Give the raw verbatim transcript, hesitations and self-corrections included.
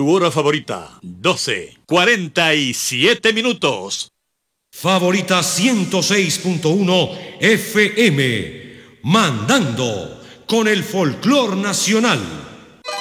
tu hora favorita, doce, cuarenta y siete minutos. Favorita ciento seis punto uno F M, mandando con el folclor nacional.